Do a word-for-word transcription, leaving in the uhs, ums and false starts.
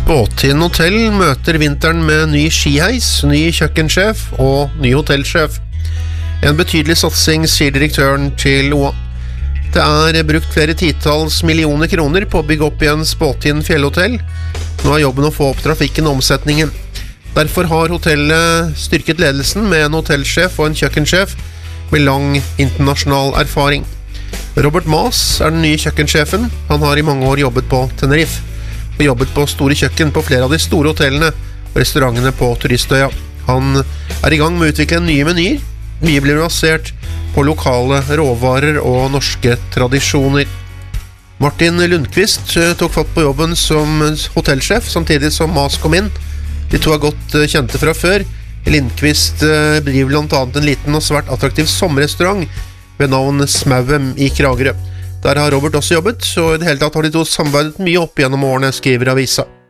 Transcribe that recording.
Spåtind hotell møter vinteren med ny skiheis, ny kjøkkensjef og ny hotellsjef. En betydelig satsing, sier direktøren til O A. Det er brukt flere titalls millioner kroner på å bygge opp igjen Spåtind fjellhotell. Nå er jobben å få opp trafikken og omsetningen. Derfor har hotellet styrket ledelsen med en hotellsjef og en kjøkkensjef med lang internasjonal erfaring. Robert Maas er den nye kjøkkensjefen. Han har i mange år jobbet på Tenerife og jobbet på store kjøkken på flere av de store hotellene og restaurantene på Turistøya. Han er i gang med å utvikle nye menyer. Mye blir basert på lokale råvarer og norske tradisjoner. Martin Lundqvist tok fatt på jobben som hotellsjef, samtidig som Maas kom inn. De to er godt kjente fra før. Lundqvist driver blant annet en liten og svært attraktiv sommerrestaurant ved navn Smauem i Kragerø. Der har Robert også jobbet, så i det hele tatt har de to samarbeidet mye opp gjennom årene, skriver avisa.